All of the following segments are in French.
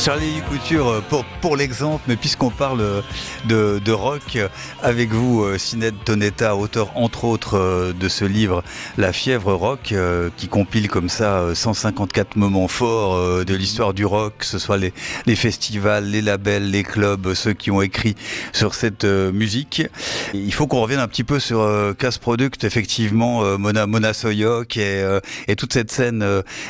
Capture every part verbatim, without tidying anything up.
Charlie Couture, pour, pour l'exemple, mais puisqu'on parle de, de rock, avec vous, Sinéad Tonetta, auteur entre autres de ce livre La fièvre rock, qui compile comme ça cent cinquante-quatre moments forts de l'histoire du rock, que ce soit les, les festivals, les labels, les clubs, ceux qui ont écrit sur cette musique. Il faut qu'on revienne un petit peu sur Casse Product, effectivement, Mona, Mona Soyoc et, et toute cette scène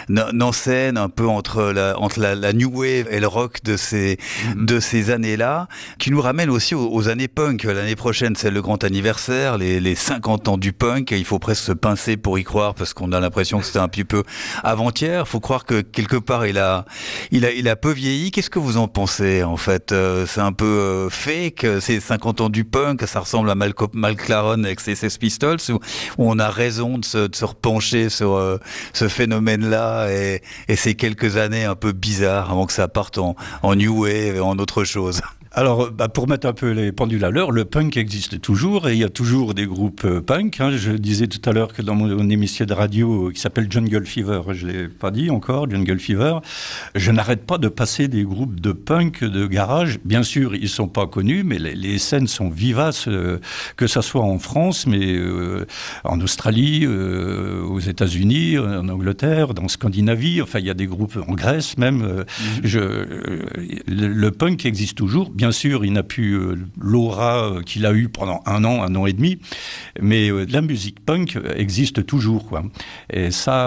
nancène un peu entre la, entre la, la new wave et le rock de ces, mmh. de ces années-là, qui nous ramène aussi aux, aux années punk. L'année prochaine, c'est le grand anniversaire, les, les cinquante ans du punk. Il faut presque se pincer pour y croire parce qu'on a l'impression que c'était un petit peu avant-hier. Il faut croire que quelque part, il a, il a, il a peu vieilli. Qu'est-ce que vous en pensez, en fait? C'est un peu fake, ces cinquante ans du punk, ça ressemble à Mal McLaren avec ses Sex Pistols, où on a raison de se, de se repencher sur euh, ce phénomène-là et, et ces quelques années un peu bizarres avant que ça parte en, en new wave et en autre chose. Alors, bah, pour mettre un peu les pendules à l'heure, le punk existe toujours et il y a toujours des groupes euh, punk. Hein. Je disais tout à l'heure que dans mon, mon émission de radio euh, qui s'appelle Jungle Fever, je ne l'ai pas dit encore, Jungle Fever, je n'arrête pas de passer des groupes de punk, de garage. Bien sûr, ils ne sont pas connus, mais les, les scènes sont vivaces, euh, que ça soit en France, mais euh, en Australie, euh, aux États-Unis, en Angleterre, dans Scandinavie. Enfin, il y a des groupes en Grèce même. Euh, mmh. je, euh, le, le punk existe toujours. Bien sûr, il n'a plus euh, l'aura euh, qu'il a eu pendant un an, un an et demi, mais euh, la musique punk existe toujours, quoi. Et ça,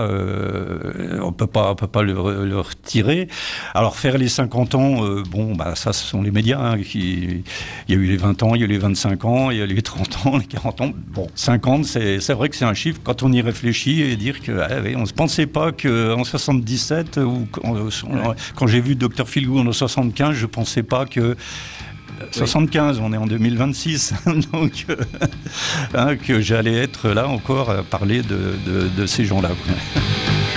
euh, on peut pas, on peut pas le, le retirer. Alors, faire les cinquante ans, euh, bon, bah, ça, ce sont les médias. Hein, qui... Il y a eu les vingt ans, il y a eu les vingt-cinq ans, il y a eu les trente ans, les quarante ans. Bon, cinquante, c'est, c'est vrai que c'est un chiffre quand on y réfléchit et dire que, ah, oui, on ne se pensait pas qu'en soixante-dix-sept, ou quand, quand j'ai vu Docteur Feelgood en soixante-quinze, je ne pensais pas que soixante-quinze, on est en deux mille vingt-six, donc euh, hein, que j'allais être là encore à parler de, de, de ces gens-là.